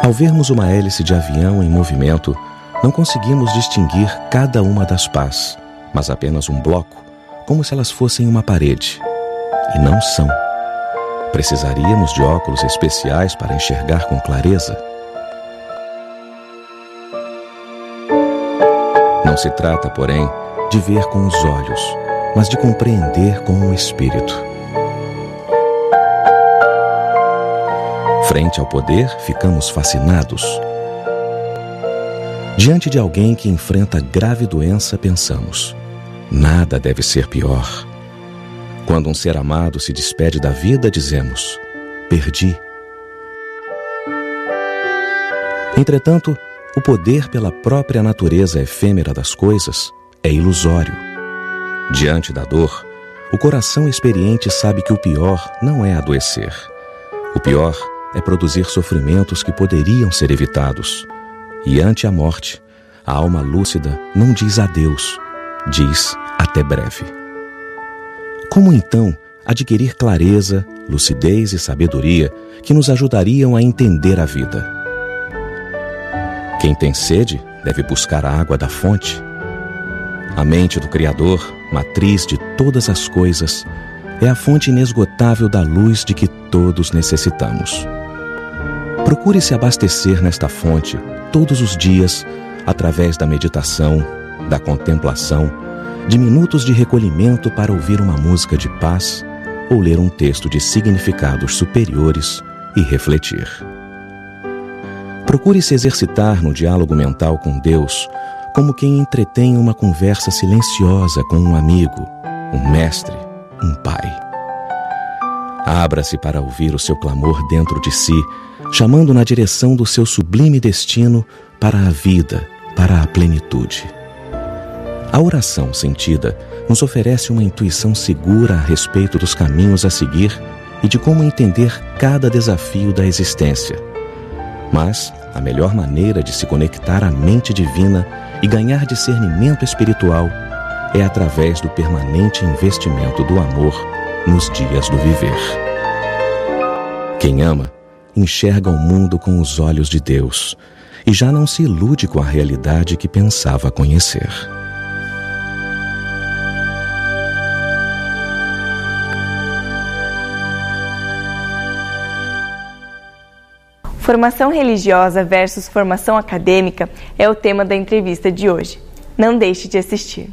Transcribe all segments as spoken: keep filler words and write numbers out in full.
Ao vermos uma hélice de avião em movimento, não conseguimos distinguir cada uma das pás, mas apenas um bloco, como se elas fossem uma parede. E não são. Precisaríamos de óculos especiais para enxergar com clareza. Não se trata, porém, de ver com os olhos, mas de compreender com o espírito. Frente ao poder, ficamos fascinados. Diante de alguém que enfrenta grave doença, pensamos: nada deve ser pior. Quando um ser amado se despede da vida, dizemos: perdi. Entretanto, o poder pela própria natureza efêmera das coisas é ilusório. Diante da dor, o coração experiente sabe que o pior não é adoecer. O pior é produzir sofrimentos que poderiam ser evitados. E ante a morte, a alma lúcida não diz adeus, diz até breve. Como então adquirir clareza, lucidez e sabedoria que nos ajudariam a entender a vida? Quem tem sede deve buscar a água da fonte. A mente do Criador, matriz de todas as coisas, é a fonte inesgotável da luz de que todos necessitamos. Procure se abastecer nesta fonte todos os dias, através da meditação, da contemplação, de minutos de recolhimento para ouvir uma música de paz ou ler um texto de significados superiores e refletir. Procure se exercitar no diálogo mental com Deus, como quem entretém uma conversa silenciosa com um amigo, um mestre, um pai. Abra-se para ouvir o seu clamor dentro de si, chamando na direção do seu sublime destino para a vida, para a plenitude. A oração sentida nos oferece uma intuição segura a respeito dos caminhos a seguir e de como entender cada desafio da existência. Mas a melhor maneira de se conectar à mente divina e ganhar discernimento espiritual é através do permanente investimento do amor nos dias do viver. Quem ama, enxerga o mundo com os olhos de Deus e já não se ilude com a realidade que pensava conhecer. Formação religiosa versus formação acadêmica é o tema da entrevista de hoje. Não deixe de assistir.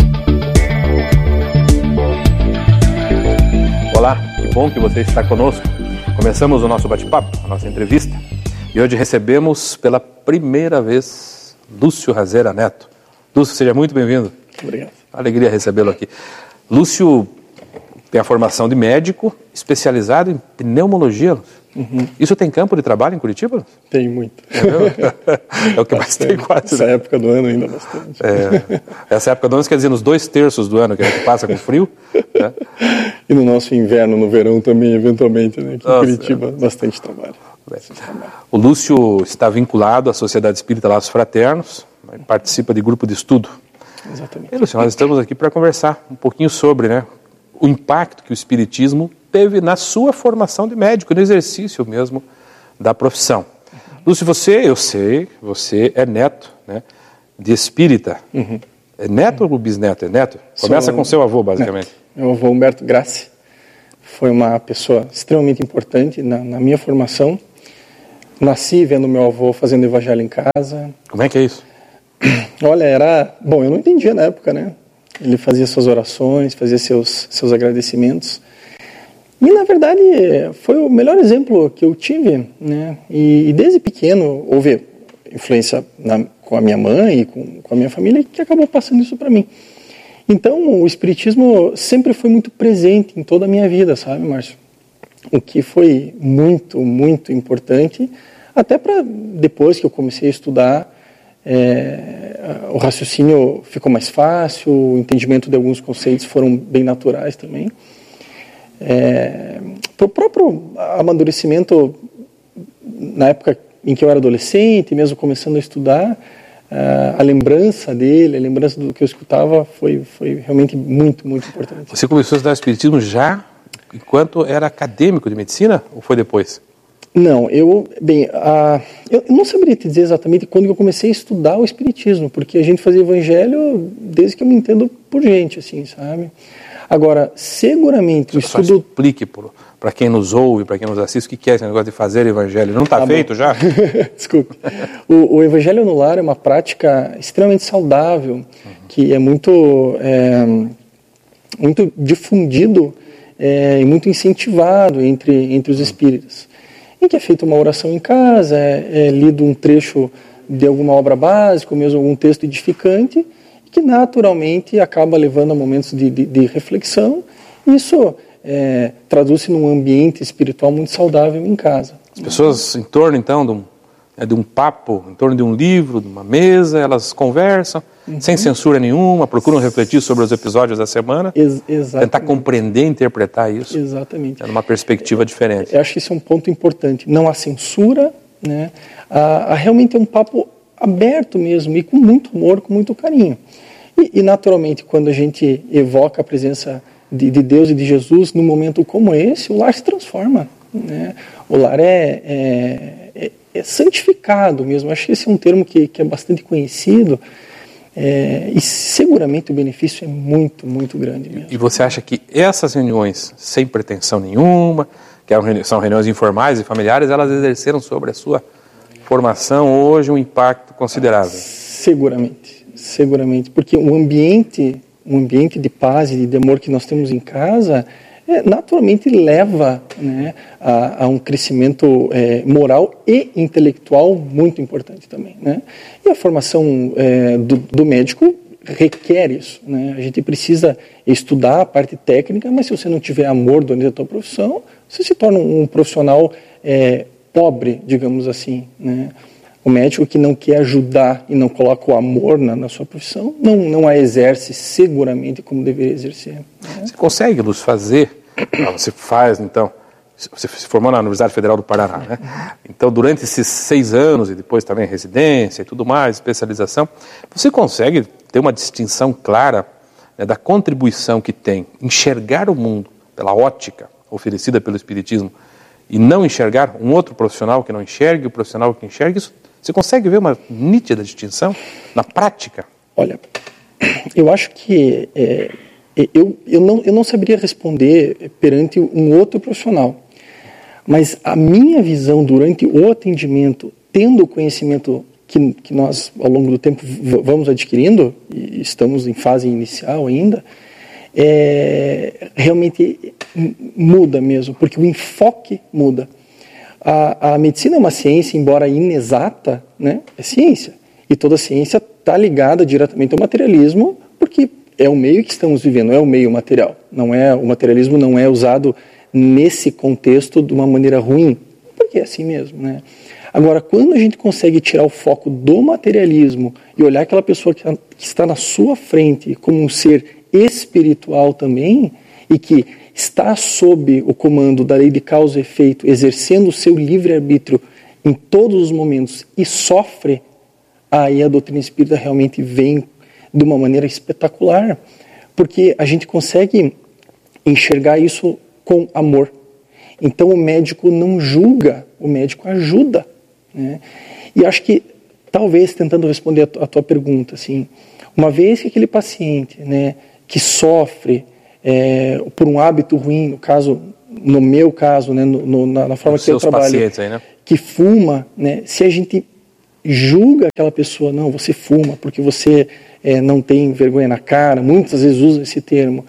Olá, que bom que você está conosco. Começamos o nosso bate-papo, a nossa entrevista. E hoje recebemos pela primeira vez Lúcio Razeira Neto. Lúcio, seja muito bem-vindo. Obrigado. Alegria recebê-lo aqui. Lúcio tem a formação de médico especializado em pneumologia. Uhum. Isso tem campo de trabalho em Curitiba? Tem muito. É, é o que mais tem quase. Essa né? época do ano ainda bastante. É, essa época do ano quer dizer nos dois terços do ano que a gente passa com frio. Né? E no nosso inverno, no verão também, eventualmente, né? Aqui em Nossa, Curitiba, é. bastante trabalho. bastante trabalho. O Lúcio está vinculado à Sociedade Espírita Laços Fraternos, participa de grupo de estudo. Exatamente. E, Lúcio, nós estamos aqui para conversar um pouquinho sobre, né, o impacto que o Espiritismo teve na sua formação de médico, no exercício mesmo da profissão. Lúcio, você, eu sei, você é neto, né, de espírita. Uhum. É neto ou bisneto? É neto? Começa Sou com seu avô, basicamente. Neto. Meu avô, Humberto Grassi, foi uma pessoa extremamente importante na, na minha formação. Nasci vendo meu avô fazendo evangelho em casa. Como é que é isso? Olha, era... Bom, eu não entendia na época, né? Ele fazia suas orações, fazia seus, seus agradecimentos. E, na verdade, foi o melhor exemplo que eu tive, né? E, e desde pequeno houve influência na, com a minha mãe e com, com a minha família que acabou passando isso para mim. Então, o Espiritismo sempre foi muito presente em toda a minha vida, sabe, Márcio? O que foi muito, muito importante, até para depois que eu comecei a estudar, é, o raciocínio ficou mais fácil, o entendimento de alguns conceitos foram bem naturais também. É, para o próprio amadurecimento, na época em que eu era adolescente, mesmo começando a estudar, a lembrança dele, a lembrança do que eu escutava foi, foi realmente muito, muito importante. Você começou a estudar Espiritismo já enquanto era acadêmico de medicina ou foi depois? Não, eu, bem, a, eu não saberia te dizer exatamente quando eu comecei a estudar o Espiritismo, porque a gente fazia evangelho desde que eu me entendo por gente, assim, sabe? Agora, seguramente o Só estudo... explique para quem nos ouve, para quem nos assiste, o que é esse negócio de fazer evangelho. Não está tá feito bom. já? Desculpa. O, o evangelho no lar é uma prática extremamente saudável, uhum. que é muito, é, muito difundido é, e muito incentivado entre, entre os espíritas. Em que é feita uma oração em casa, é, é lido um trecho de alguma obra básica, ou mesmo algum texto edificante, que naturalmente acaba levando a momentos de, de, de reflexão. Isso é, traduz-se num ambiente espiritual muito saudável em casa. As pessoas em torno, então, de um, é, de um papo, em torno de um livro, de uma mesa, elas conversam, uhum. sem censura nenhuma, procuram refletir sobre os episódios da semana, Ex- exatamente. tentar compreender, interpretar isso. Exatamente. É numa perspectiva diferente. Eu acho que isso é um ponto importante. Não há censura, né? há, há realmente um papo aberto mesmo, e com muito amor, com muito carinho. E, e naturalmente, quando a gente evoca a presença de, de Deus e de Jesus num momento como esse, o lar se transforma, né? O lar é, é, é, é santificado mesmo. Acho que esse é um termo que, que é bastante conhecido, é, e seguramente o benefício é muito, muito grande mesmo. E você acha que essas reuniões, sem pretensão nenhuma, que são reuniões informais e familiares, elas exerceram sobre a sua formação hoje um impacto considerável? Seguramente, seguramente, porque o ambiente, um ambiente de paz e de amor que nós temos em casa, é, naturalmente leva, né, a, a um crescimento é, moral e intelectual muito importante também, né? E a formação é, do, do médico requer isso, né? A gente precisa estudar a parte técnica, mas se você não tiver amor dentro da tua profissão, você se torna um profissional é, pobre, digamos assim, né? O médico que não quer ajudar e não coloca o amor na, na sua profissão, não, não a exerce seguramente como deveria exercer. Né? Você consegue, Luz, fazer, você faz, então, você se formou na Universidade Federal do Paraná, né? Então, durante esses seis anos, e depois também residência e tudo mais, especialização, você consegue ter uma distinção clara, né, da contribuição que tem enxergar o mundo pela ótica oferecida pelo Espiritismo e não enxergar um outro profissional que não enxergue, o profissional que enxergue, isso, você consegue ver uma nítida distinção na prática? Olha, eu acho que é, eu, eu, não, eu não saberia responder perante um outro profissional, mas a minha visão durante o atendimento, tendo o conhecimento que, que nós ao longo do tempo vamos adquirindo, e estamos em fase inicial ainda, é, realmente muda mesmo, porque o enfoque muda. A, a medicina é uma ciência, embora inexata, né, é ciência. E toda ciência está ligada diretamente ao materialismo, porque é o meio que estamos vivendo, é o meio material. Não é, o materialismo não é usado nesse contexto de uma maneira ruim, porque é assim mesmo, né? Agora, quando a gente consegue tirar o foco do materialismo e olhar aquela pessoa que, que está na sua frente como um ser espiritual também, e que está sob o comando da lei de causa e efeito, exercendo o seu livre-arbítrio em todos os momentos e sofre, aí a doutrina espírita realmente vem de uma maneira espetacular, porque a gente consegue enxergar isso com amor. Então o médico não julga, o médico ajuda, né? E acho que, talvez, tentando responder a tua pergunta, assim, uma vez que aquele paciente, né, que sofre é, por um hábito ruim, no caso, no meu caso, né, no, no, na, na forma Os que eu trabalho, aí, né? que fuma, né, se a gente julga aquela pessoa, não, você fuma porque você é, não tem vergonha na cara, muitas vezes usa esse termo.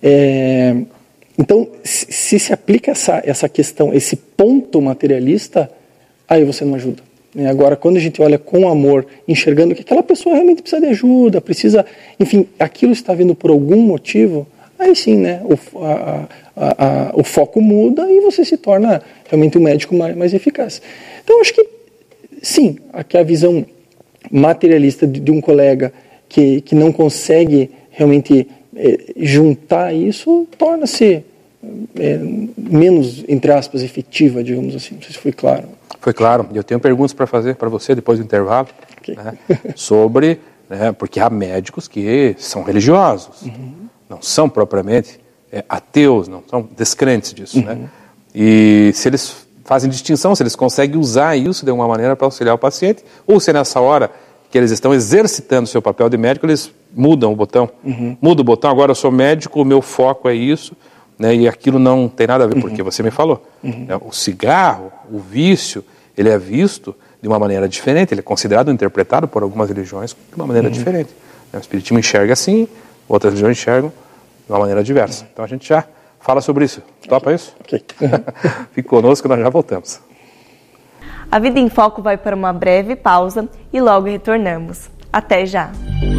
É, então, se, se se aplica essa, essa questão, esse ponto materialista, aí você não ajuda. Agora, quando a gente olha com amor, enxergando que aquela pessoa realmente precisa de ajuda, precisa, enfim, aquilo está vindo por algum motivo, aí sim, né, o, a, a, a, o foco muda e você se torna realmente um médico mais, mais eficaz. Então, acho que, sim, aqui a visão materialista de, de um colega que, que não consegue realmente é, juntar isso, torna-se é, menos, entre aspas, efetiva, digamos assim. Não sei se foi claro. Foi claro. E eu tenho perguntas para fazer para você depois do intervalo, okay. né, sobre, né, porque há médicos que são religiosos, uhum. não são propriamente é, ateus, não são descrentes disso, uhum. né? E se eles fazem distinção se eles conseguem usar isso de uma maneira para auxiliar o paciente, ou se nessa hora que eles estão exercitando o seu papel de médico, eles mudam o botão. Uhum. Muda o botão, agora eu sou médico, o meu foco é isso, né, e aquilo não tem nada a ver, uhum. porque você me falou. Uhum. Né, o cigarro, o vício, ele é visto de uma maneira diferente, ele é considerado, interpretado por algumas religiões de uma maneira uhum. diferente. O espiritismo enxerga assim, outras religiões enxergam de uma maneira diversa. Então a gente já fala sobre isso. Topa isso? Ok. Fique conosco, nós já voltamos. A Vida em Foco vai para uma breve pausa e logo retornamos. Até já!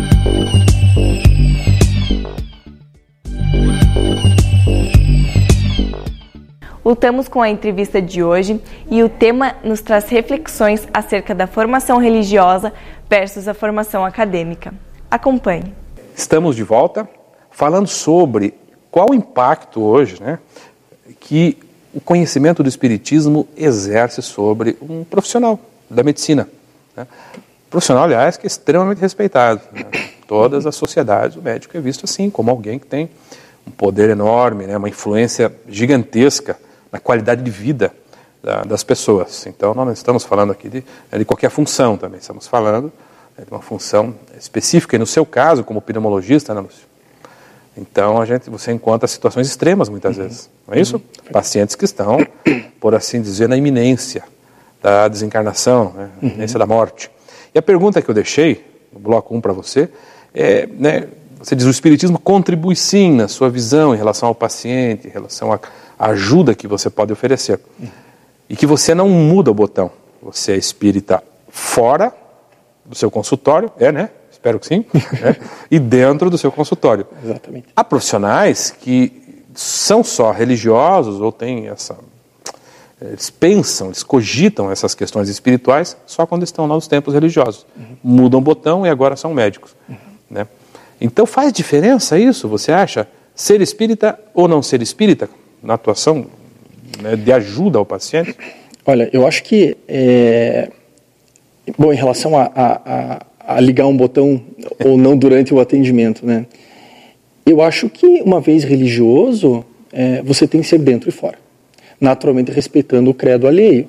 Voltamos com a entrevista de hoje e o tema nos traz reflexões acerca da formação religiosa versus a formação acadêmica. Acompanhe. Estamos de volta falando sobre qual o impacto hoje, né, que o conhecimento do espiritismo exerce sobre um profissional da medicina. Né? Profissional, aliás, que é extremamente respeitado. Né? Todas as sociedades, o médico é visto assim, como alguém que tem um poder enorme, né, uma influência gigantesca na qualidade de vida da, das pessoas. Então, nós não estamos falando aqui de, de qualquer função também, estamos falando de uma função específica, e no seu caso, como pneumologista, né, Lúcio? Então, a gente, você encontra situações extremas, muitas uhum. vezes, não é isso? Uhum. Pacientes que estão, por assim dizer, na iminência da desencarnação, né, na iminência uhum. da morte. E a pergunta que eu deixei, no bloco um para você, é, né, você diz, o espiritismo contribui sim na sua visão em relação ao paciente, em relação à ajuda que você pode oferecer. Uhum. E que você não muda o botão. Você é espírita fora do seu consultório, é, né? Espero que sim. né? E dentro do seu consultório. Exatamente. Há profissionais que são só religiosos ou têm essa... Eles pensam, eles cogitam essas questões espirituais só quando estão nos templos religiosos. Uhum. Mudam o botão e agora são médicos. Uhum. Né? Então faz diferença isso, você acha? Ser espírita ou não ser espírita na atuação, né, de ajuda ao paciente? Olha, eu acho que... É... Bom, em relação a, a, a ligar um botão ou não durante o atendimento, né? Eu acho que, uma vez religioso, é, você tem que ser dentro e fora. Naturalmente respeitando o credo alheio.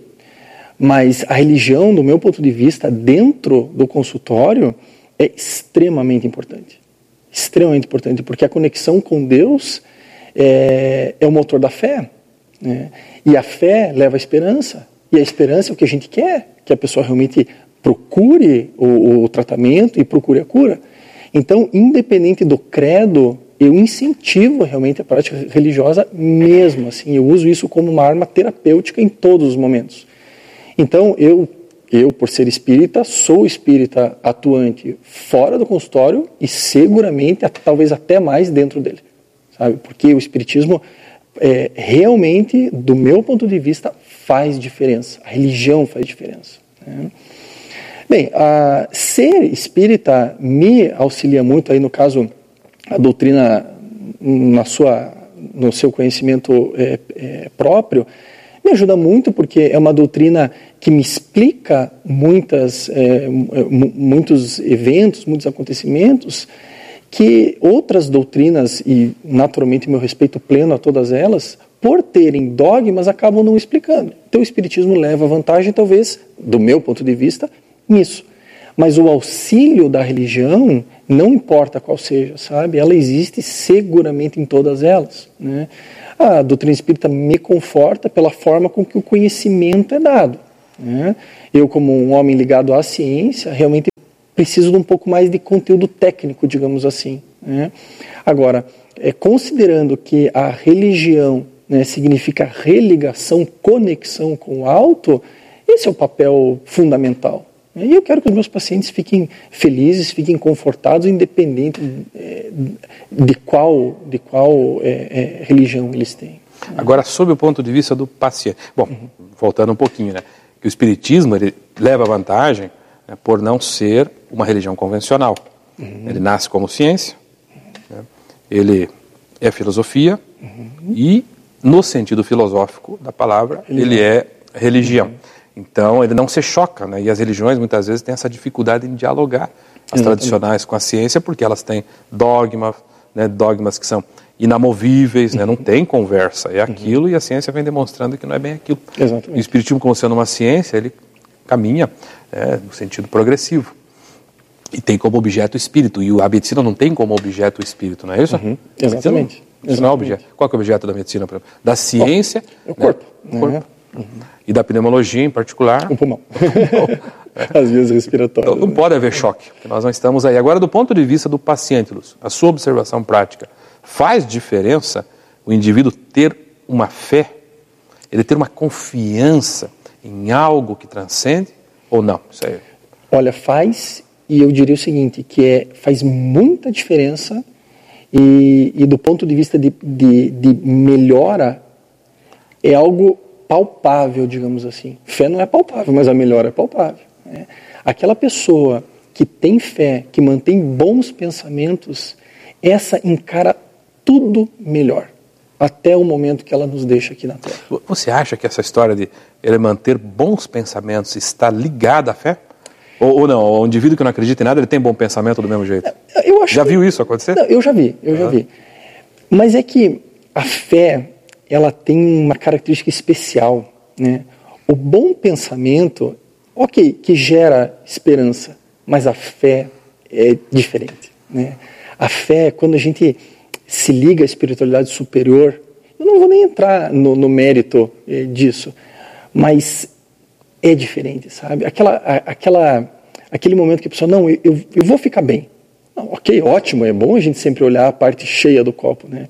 Mas a religião, do meu ponto de vista, dentro do consultório, é extremamente importante. Extremamente importante, porque a conexão com Deus é, é o motor da fé. Né? E a fé leva à esperança. E a esperança é o que a gente quer, que a pessoa realmente procure o, o tratamento e procure a cura. Então, independente do credo, eu incentivo realmente a prática religiosa mesmo, assim, eu uso isso como uma arma terapêutica em todos os momentos. Então, eu, eu por ser espírita, sou espírita atuante fora do consultório e seguramente, talvez até mais dentro dele, sabe? Porque o espiritismo, é, realmente, do meu ponto de vista, faz diferença. A religião faz diferença. Né? Bem, a ser espírita me auxilia muito, aí no caso, a doutrina na sua, no seu conhecimento é, é, próprio, me ajuda muito porque é uma doutrina que me explica muitas, é, muitos eventos, muitos acontecimentos que outras doutrinas, e naturalmente meu respeito pleno a todas elas, por terem dogmas, acabam não explicando. Então o espiritismo leva vantagem, talvez, do meu ponto de vista, nisso. Mas o auxílio da religião, não importa qual seja, sabe? Ela existe seguramente em todas elas. Né? A doutrina espírita me conforta pela forma com que o conhecimento é dado. Né? Eu, como um homem ligado à ciência, realmente preciso de um pouco mais de conteúdo técnico, digamos assim. Né? Agora, é, considerando que a religião, né, significa religação, conexão com o alto, esse é o papel fundamental. E eu quero que os meus pacientes fiquem felizes, fiquem confortados, independente de qual, de qual é, é, religião eles têm. Agora, sob o ponto de vista do paciente. Bom, uhum. voltando um pouquinho, né? Que o espiritismo ele leva vantagem, né, por não ser uma religião convencional. Uhum. Ele nasce como ciência, né, ele é filosofia uhum. e, no sentido filosófico da palavra, religião. Ele é religião. Uhum. Então, ele não se choca, né? E as religiões, muitas vezes, têm essa dificuldade em dialogar, as Exatamente. Tradicionais com a ciência, porque elas têm dogmas, né? Dogmas que são inamovíveis, né? Não tem conversa, é aquilo, uhum. e a ciência vem demonstrando que não é bem aquilo. Exatamente. E o espiritismo, como sendo uma ciência, ele caminha é, no sentido progressivo. E tem como objeto o espírito, e a medicina não tem como objeto o espírito, não é isso? Uhum. Exatamente. Não, isso não é objeto. Qual é o objeto da medicina? Da ciência... O corpo. Né? O corpo. Uhum. E da pneumologia, em particular... O pulmão. As vias respiratórias. Então, não pode haver choque, porque nós não estamos aí. Agora, do ponto de vista do paciente, Lúcio, a sua observação prática, faz diferença o indivíduo ter uma fé, ele ter uma confiança em algo que transcende, ou não? Isso aí. Olha, faz... E eu diria o seguinte, que é, faz muita diferença e, e do ponto de vista de, de, de melhora, é algo palpável, digamos assim. Fé não é palpável, mas a melhora é palpável. Né? Aquela pessoa que tem fé, que mantém bons pensamentos, essa encara tudo melhor, até o momento que ela nos deixa aqui na Terra. Você acha que essa história de ele manter bons pensamentos está ligada à fé? Ou, ou não, o indivíduo que não acredita em nada, ele tem bom pensamento do mesmo jeito? Eu acho já que... viu isso acontecer? Não, eu já vi, eu uhum. já vi. Mas é que a fé, ela tem uma característica especial, né? O bom pensamento, ok, que gera esperança, mas a fé é diferente, né? A fé, quando a gente se liga à espiritualidade superior, eu não vou nem entrar no, no mérito eh, disso, mas... é diferente, sabe? Aquela, aquela, aquele momento que a pessoa, não, eu, eu vou ficar bem. Não, ok, ótimo, é bom a gente sempre olhar a parte cheia do copo, né?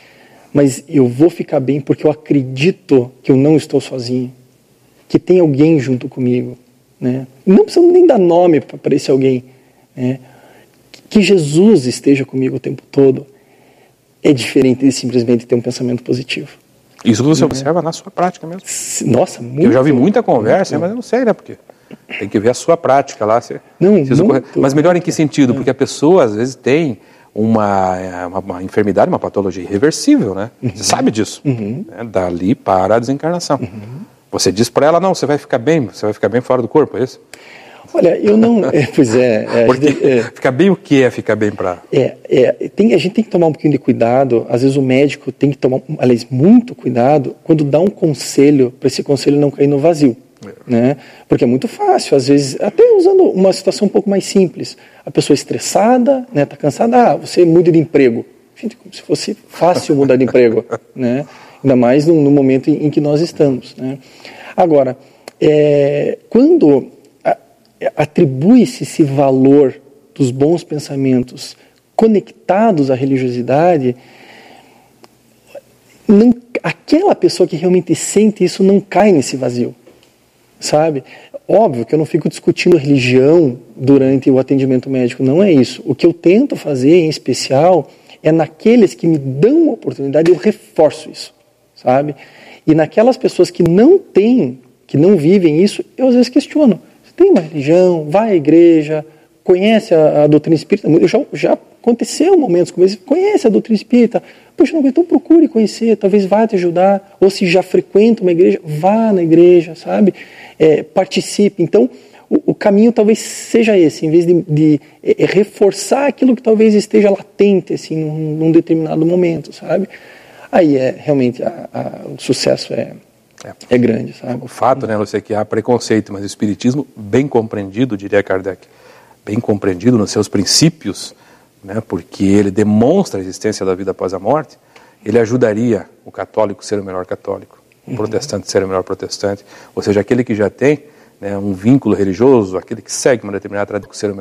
Mas eu vou ficar bem porque eu acredito que eu não estou sozinho, que tem alguém junto comigo, né? Não precisamos nem dar nome para esse alguém, né? Que Jesus esteja comigo o tempo todo é diferente de simplesmente ter um pensamento positivo. Isso que você é. observa na sua prática mesmo. Nossa, muito. Eu já vi muita conversa, muito. Mas eu não sei, né? Porque tem que ver a sua prática lá. Se, não, se muito, mas melhor em que sentido? É. Porque a pessoa, às vezes, tem uma, uma, uma enfermidade, uma patologia irreversível, né? Uhum. Você sabe disso. Uhum. Né? Dali para a desencarnação. Uhum. Você diz para ela, não, você vai ficar bem, você vai ficar bem fora do corpo, é isso? Olha, eu não... É, pois é... é, Porque é ficar bem o que é ficar bem para... É, é tem, a gente tem que tomar um pouquinho de cuidado, às vezes o médico tem que tomar, aliás, muito cuidado quando dá um conselho, para esse conselho não cair no vazio. É. Né? Porque é muito fácil, às vezes, até usando uma situação um pouco mais simples. A pessoa estressada, né, tá cansada, ah, você muda de emprego. Gente, como se fosse fácil mudar de emprego, né? Ainda mais no, no momento em, em que nós estamos. Né? Agora, é, quando... atribui-se esse valor dos bons pensamentos conectados à religiosidade, não, aquela pessoa que realmente sente isso não cai nesse vazio, sabe? Óbvio que eu não fico discutindo religião durante o atendimento médico, não é isso. O que eu tento fazer, em especial, é naqueles que me dão a oportunidade, eu reforço isso, sabe? E naquelas pessoas que não têm, que não vivem isso, eu às vezes questiono. Tem uma religião, vai à igreja, conhece a, a doutrina espírita. Eu já, já aconteceu momentos como esse, conhece a doutrina espírita. Poxa, não, então procure conhecer, talvez vá te ajudar. Ou se já frequenta uma igreja, vá na igreja, sabe? É, participe. Então, o, o caminho talvez seja esse, em vez de, de é, reforçar aquilo que talvez esteja latente, assim, num, num determinado momento, sabe? Aí, é, realmente, a, a, o sucesso é... É. é grande, sabe? O fato, né, Lúcio, é que há preconceito, mas o espiritismo, bem compreendido, diria Kardec, bem compreendido nos seus princípios, né, porque ele demonstra a existência da vida após a morte, ele ajudaria o católico a ser o melhor católico, o uhum. protestante a ser o melhor protestante, ou seja, aquele que já tem, né, um vínculo religioso, aquele que segue uma determinada tradição, ser o melhor